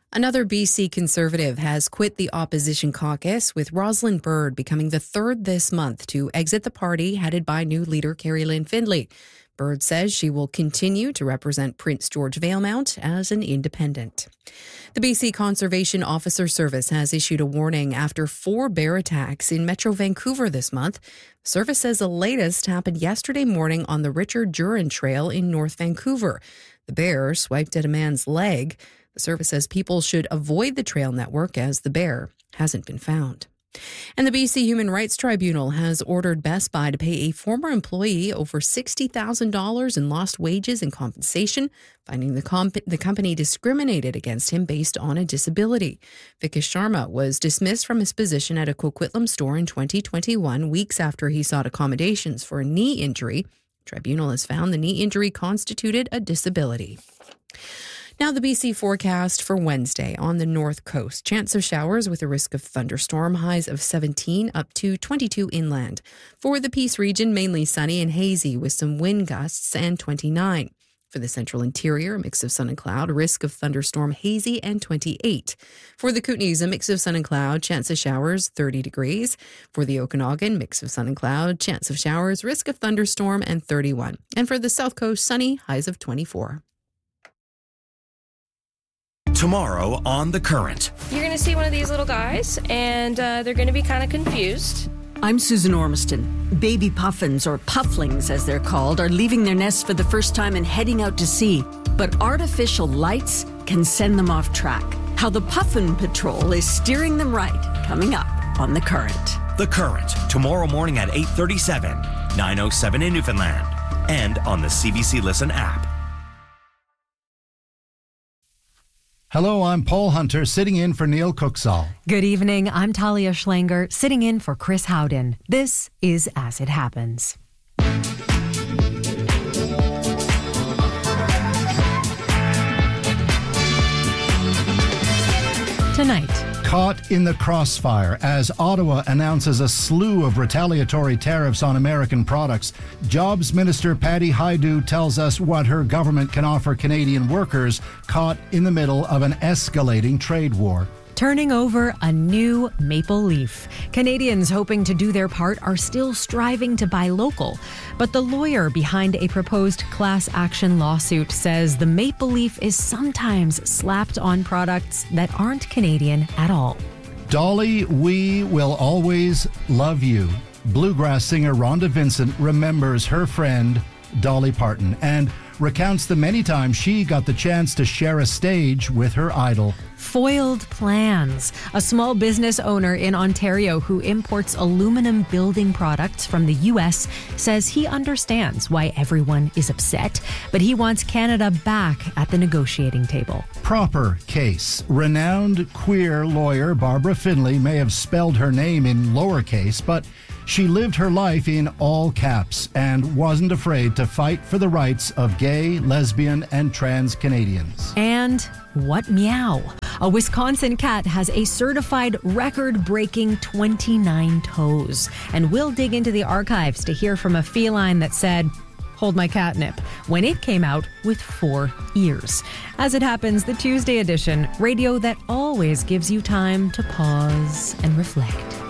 Another BC Conservative has quit the opposition caucus, with Rosalind Bird becoming the third this month to exit the party headed by new leader Carrie Lynn Findlay. Bird says she will continue to represent Prince George Valemount as an independent. The BC Conservation Officer Service has issued a warning after 4 bear attacks in Metro Vancouver this month. The service says the latest happened yesterday morning on the Richard Jurin Trail in North Vancouver. The bear swiped at a man's leg. The service says people should avoid the trail network as the bear hasn't been found. And the BC Human Rights Tribunal has ordered Best Buy to pay a former employee over $60,000 in lost wages and compensation, finding the company discriminated against him based on a disability. Vikesh Sharma was dismissed from his position at a Coquitlam store in 2021, weeks after he sought accommodations for a knee injury. The tribunal has found the knee injury constituted a disability. Now the BC forecast for Wednesday on the north coast. Chance of showers with a risk of thunderstorm, highs of 17 up to 22 inland. For the Peace region, mainly sunny and hazy with some wind gusts and 29. For the central interior, a mix of sun and cloud, risk of thunderstorm, hazy and 28. For the Kootenays, a mix of sun and cloud, chance of showers, 30 degrees. For the Okanagan, mix of sun and cloud, chance of showers, risk of thunderstorm and 31. And for the south coast, sunny, highs of 24. Tomorrow on The Current. You're going to see one of these little guys, and they're going to be kind of confused. I'm Susan Ormiston. Baby puffins, or pufflings as they're called, are leaving their nests for the first time and heading out to sea. But artificial lights can send them off track. How the Puffin Patrol is steering them right, coming up on The Current. The Current, tomorrow morning at 8:37, 9:07 in Newfoundland, and on the CBC Listen app. Hello, I'm Paul Hunter, sitting in for Neil Cooksall. Good evening, I'm Talia Schlanger, sitting in for Chris Howden. This is As It Happens. Tonight. Caught in the crossfire as Ottawa announces a slew of retaliatory tariffs on American products. Jobs Minister Patty Hajdu tells us what her government can offer Canadian workers caught in the middle of an escalating trade war. Turning over a new maple leaf. Canadians hoping to do their part are still striving to buy local. But the lawyer behind a proposed class action lawsuit says the maple leaf is sometimes slapped on products that aren't Canadian at all. Dolly, we will always love you. Bluegrass singer Rhonda Vincent remembers her friend Dolly Parton and recounts the many times she got the chance to share a stage with her idol. Foiled Plans, a small business owner in Ontario who imports aluminum building products from the U.S., says he understands why everyone is upset, but he wants Canada back at the negotiating table. Proper case. Renowned queer lawyer Barbara Finlay may have spelled her name in lowercase, but she lived her life in all caps and wasn't afraid to fight for the rights of gay, lesbian, and trans Canadians. And what meow? A Wisconsin cat has a certified record-breaking 29 toes. And we'll dig into the archives to hear from a feline that said, "Hold my catnip," when it came out with 4 ears. As It Happens, the Tuesday edition, radio that always gives you time to pause and reflect.